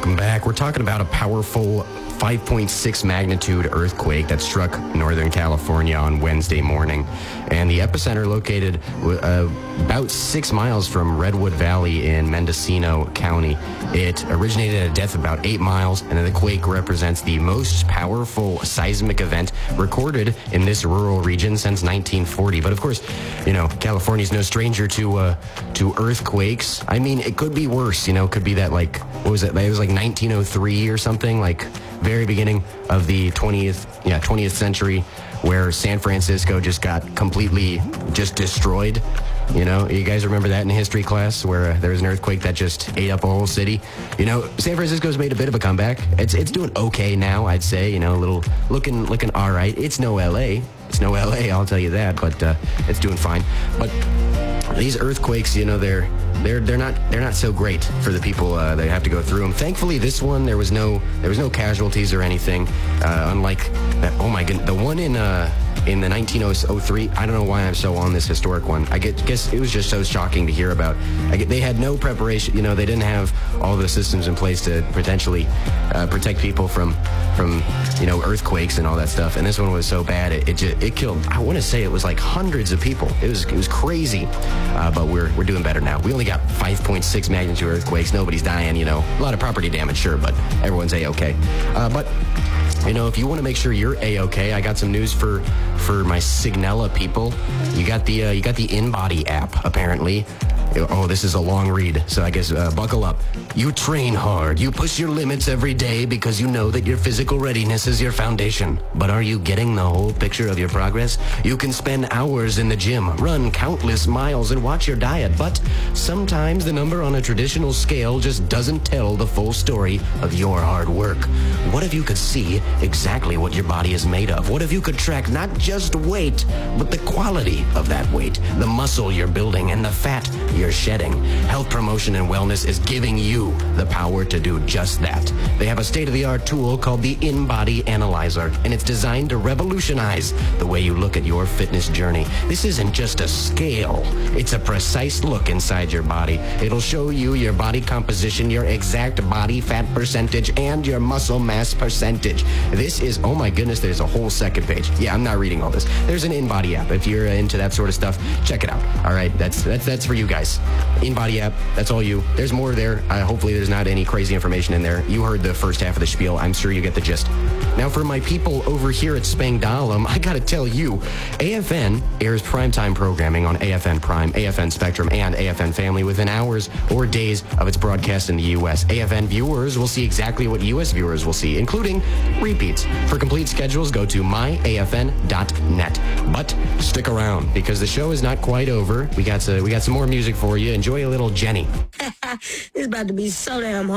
Welcome back. We're talking about a powerful 5.6 magnitude earthquake that struck Northern California on Wednesday morning. And the epicenter located about 6 miles from Redwood Valley in Mendocino County. It originated at a depth of about 8 miles, and the quake represents the most powerful seismic event recorded in this rural region since 1940. But of course, California's no stranger to earthquakes. I mean, it could be worse. It could be that, like, what was it? It was like 1903 or something, like very beginning of the 20th century, where San Francisco just got completely just destroyed. You guys remember that in history class, where there was an earthquake that just ate up a whole city? San Francisco's made a bit of a comeback. It's doing okay now, I'd say. A little looking all right. It's no LA. I'll tell you that, but it's doing fine. But these earthquakes, they're not so great for the people that have to go through them. Thankfully, this one there was no casualties or anything. Unlike that, oh my goodness, the one in the 1903. I don't know why I'm so on this historic one. I guess it was just so shocking to hear about. They had no preparation. They didn't have all the systems in place to potentially protect people from earthquakes and all that stuff. And this one was so bad it killed. I want to say it was like hundreds of people. It was crazy. But we're doing better now. We only got 5.6 magnitude earthquakes. Nobody's dying. A lot of property damage, sure, but everyone's A-okay. But if you want to make sure you're A-okay, I got some news for my Signella people. You got the InBody app, apparently. Oh, this is a long read, so I guess buckle up. You train hard. You push your limits every day because you know that your physical readiness is your foundation. But are you getting the whole picture of your progress? You can spend hours in the gym, run countless miles, and watch your diet. But sometimes the number on a traditional scale just doesn't tell the full story of your hard work. What if you could see exactly what your body is made of? What if you could track not just weight, but the quality of that weight, the muscle you're building, and the fat you're shedding? Health Promotion and Wellness is giving you the power to do just that. They have a state-of-the-art tool called the InBody Analyzer, and it's designed to revolutionize the way you look at your fitness journey. This isn't just a scale. It's a precise look inside your body. It'll show you your body composition, your exact body fat percentage, and your muscle mass percentage. This is, oh my goodness, there's a whole second page. Yeah, I'm not reading all this. There's an InBody app. If you're into that sort of stuff, check it out. All right, that's for you guys. InBody app, that's all you. There's more there. Hopefully there's not any crazy information in there. You heard the first half of the spiel. I'm sure you get the gist. Now, for my people over here at Spangdahlem, I gotta tell you, AFN airs primetime programming on AFN Prime, AFN Spectrum, and AFN Family within hours or days of its broadcast in the U.S. AFN viewers will see exactly what U.S. viewers will see, including repeats. For complete schedules, go to myafn.net. But stick around, because the show is not quite over. We got some more music for you. Enjoy a little Jenny. It's about to be so damn hard.